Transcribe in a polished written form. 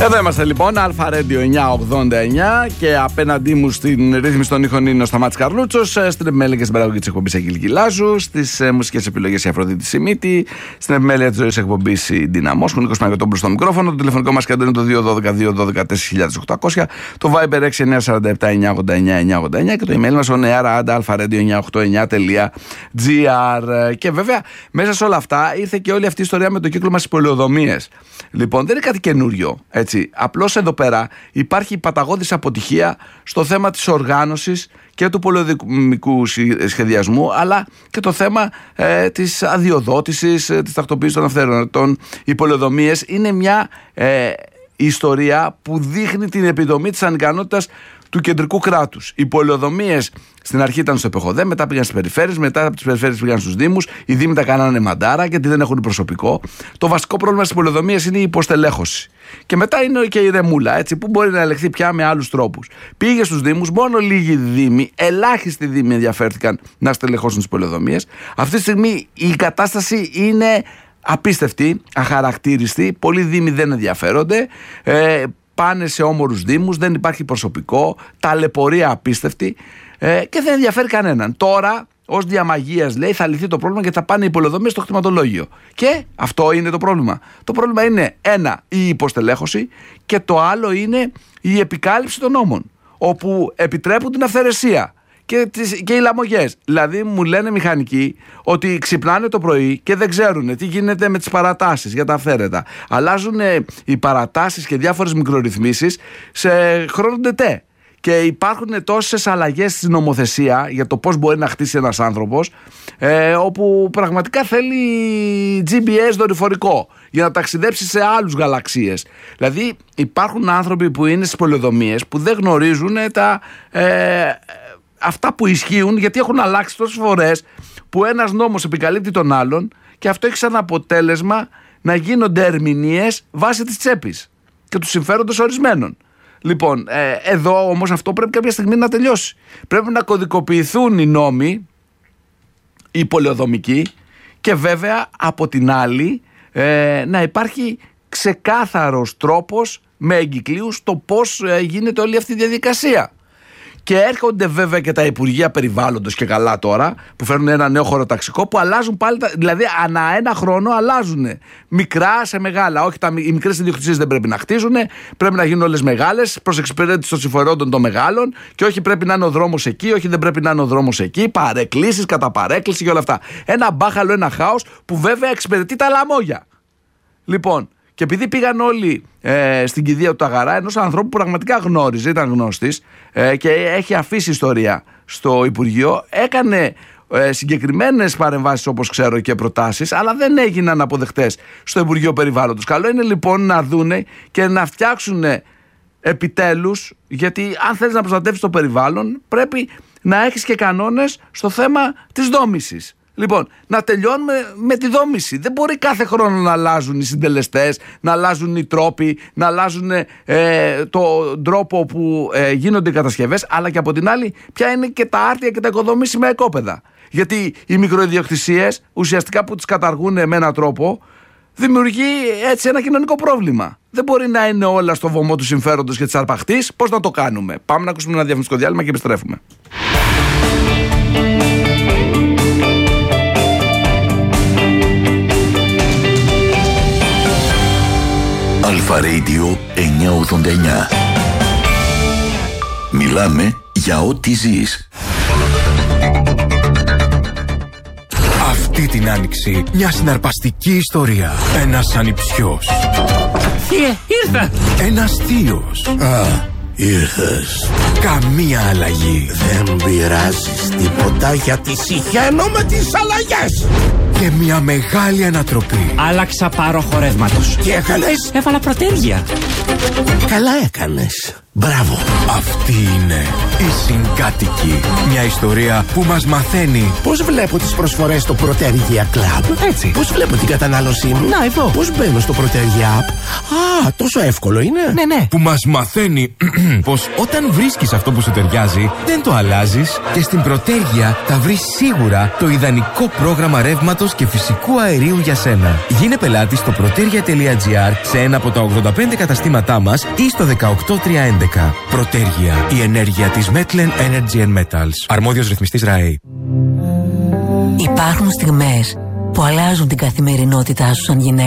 Εδώ είμαστε λοιπόν, Αλφα Radio 989 και απέναντί μου στην ρύθμιση των ήχων είναι ο Σταμάτης Καρλούτσος, στην επιμέλεια και στην παραγωγή της εκπομπής Αγγελική Κιλάζου, στις μουσικές επιλογές η Αφροδίτη Σιμίτη, στην επιμέλεια της ζωής εκπομπής η Δυναμός, Νίκος Μαγιωτόπουλος στο μικρόφωνο, το τηλεφωνικό μας κέντρο είναι το 212-212-4800, το Viber 6947-989-989 και το email μας onear@alpha-radio989.gr. Και βέβαια μέσα σε όλα αυτά ήρθε και όλη αυτή η ιστορία με το κύκλο μας στις πολεοδομίες. Λοιπόν, δεν είναι κάτι καινούριο. Έτσι. Απλώς εδώ πέρα υπάρχει παταγώδης αποτυχία στο θέμα της οργάνωσης και του πολεοδομικού σχεδιασμού, αλλά και το θέμα της αδειοδότησης, της τακτοποίησης των αυθαιρετών. Οι πολεοδομίες είναι μια ιστορία που δείχνει την επιδομή της ανικανότητας του κεντρικού κράτους. Οι πολεοδομίες στην αρχή ήταν στο ΕΠΕΧΟΔΕ, μετά πήγαν στις περιφέρειες, μετά από τις περιφέρειες πήγαν στους Δήμους. Οι Δήμοι τα κάνανε μαντάρα γιατί δεν έχουν προσωπικό. Το βασικό πρόβλημα στις πολεοδομίες είναι η υποστελέχωση. Και μετά είναι και η ρεμούλα, έτσι, που μπορεί να ελεγχθεί πια με άλλους τρόπους. Πήγε στους Δήμους, μόνο λίγοι Δήμοι, ελάχιστοι Δήμοι ενδιαφέρθηκαν να στελεχώσουν τις πολεοδομίες. Αυτή τη στιγμή η κατάσταση είναι απίστευτη, αχαρακτήριστη. Πολλοί Δήμοι δεν ενδιαφέρονται. Πάνε σε όμορους Δήμους, δεν υπάρχει προσωπικό, ταλαιπωρία απίστευτη και δεν ενδιαφέρει κανέναν. Τώρα, ως διαμαγείας λέει, θα λυθεί το πρόβλημα και θα πάνε οι πολεοδομίες στο κτηματολόγιο. Και αυτό είναι το πρόβλημα. Το πρόβλημα είναι ένα, η υποστελέχωση, και το άλλο είναι η επικάλυψη των νόμων, όπου επιτρέπουν την αυθαιρεσία και οι λαμογές. Δηλαδή μου λένε μηχανικοί ότι ξυπνάνε το πρωί και δεν ξέρουν τι γίνεται με τις παρατάσεις για τα αυθαίρετα. Αλλάζουν οι παρατάσεις και διάφορες μικρορυθμίσεις σε χρόνο ντετέ. Και υπάρχουν τόσες αλλαγές στην νομοθεσία για το πώς μπορεί να χτίσει ένας άνθρωπος, όπου πραγματικά θέλει GPS δορυφορικό για να ταξιδέψει σε άλλους γαλαξίες. Δηλαδή υπάρχουν άνθρωποι που είναι στις πολεοδομίες που δεν γνωρίζουν αυτά που ισχύουν, γιατί έχουν αλλάξει τόσες φορές που ένας νόμος επικαλύπτει τον άλλον και αυτό έχει σαν αποτέλεσμα να γίνονται ερμηνείες βάσει της τσέπης και του συμφέροντος ορισμένων. Λοιπόν, εδώ όμως αυτό πρέπει κάποια στιγμή να τελειώσει. Πρέπει να κωδικοποιηθούν οι νόμοι, οι πολεοδομικοί, και βέβαια από την άλλη να υπάρχει ξεκάθαρος τρόπος με εγκυκλίους το πώς γίνεται όλη αυτή η διαδικασία. Και έρχονται βέβαια και τα Υπουργεία Περιβάλλοντος και καλά τώρα, που φέρνουν ένα νέο χωροταξικό που αλλάζουν πάλι, δηλαδή ανά ένα χρόνο αλλάζουν μικρά σε μεγάλα. Όχι, οι μικρές ιδιοκτησίες δεν πρέπει να χτίζουν, πρέπει να γίνουν όλες μεγάλες προς εξυπηρέτηση των συμφερόντων των μεγάλων, και όχι πρέπει να είναι ο δρόμος εκεί, όχι δεν πρέπει να είναι ο δρόμος εκεί, παρεκκλήσεις κατά παρέκκληση και όλα αυτά. Ένα μπάχαλο, ένα χάος που βέβαια εξυπηρετεί τα λαμόγια. Λοιπόν, και επειδή πήγαν όλοι στην κηδεία του Ταγαρά, ενός ανθρώπου που πραγματικά γνώριζε, ήταν γνώστης και έχει αφήσει ιστορία στο Υπουργείο, έκανε συγκεκριμένες παρεμβάσεις όπως ξέρω και προτάσεις, αλλά δεν έγιναν αποδεκτές στο Υπουργείο Περιβάλλοντος. Καλό είναι λοιπόν να δούνε και να φτιάξουν επιτέλους, γιατί αν θέλεις να προστατεύεις το περιβάλλον πρέπει να έχεις και κανόνες στο θέμα της δόμησης. Λοιπόν, να τελειώνουμε με τη δόμηση. Δεν μπορεί κάθε χρόνο να αλλάζουν οι συντελεστές, να αλλάζουν οι τρόποι, να αλλάζουν τον τρόπο που γίνονται οι κατασκευές, αλλά και από την άλλη ποια είναι και τα άρτια και τα οικοδομήσιμα οικόπεδα. Γιατί οι μικροϊδιοκτησίες ουσιαστικά που τις καταργούν με έναν τρόπο δημιουργεί έτσι ένα κοινωνικό πρόβλημα. Δεν μπορεί να είναι όλα στο βωμό του συμφέροντος και της αρπαχτής. Πώς να το κάνουμε? Πάμε να ακούσουμε ένα διαφημιστικό διάλειμμα και επιστρέφουμε. Αλφα Radio 989. Μιλάμε για ό,τι ζεις. Αυτή την άνοιξη μια συναρπαστική ιστορία. Ένας ανιψιός. Ήρθα. Ένας θείος. Ήρθες. Καμία αλλαγή. Δεν πειράζεις τίποτα γιατί συχαίνω με τις αλλαγές. Και μια μεγάλη ανατροπή. Άλλαξα πάρο χορεύματος. Τι έκανες? Έβαλα πρωτέργεια. Καλά έκανες. Μπράβο. Αυτή είναι η Συγκάτοικη. Μια ιστορία που μας μαθαίνει Πώς βλέπω τις προσφορές στο Protergia Club. έτσι. Πώς βλέπω την κατανάλωσή μου. Να, εδώ. Πώς μπαίνω στο Protergia App. Α, τόσο εύκολο είναι. Ναι. Που μας μαθαίνει πως όταν βρίσκεις αυτό που σου ταιριάζει, δεν το αλλάζεις και στην Protergia θα βρεις σίγουρα το ιδανικό πρόγραμμα ρεύματος και φυσικού αερίου για σένα. Γίνε πελάτη στο protergia.gr σε ένα από τα 85 καταστήματά μας ή στο 18311. Protergia, η ενέργεια της Metlen Energy and Metals. Αρμόδιος ρυθμιστής ΡΑΕ. Υπάρχουν στιγμές που αλλάζουν την καθημερινότητά σου σαν γυναίκα.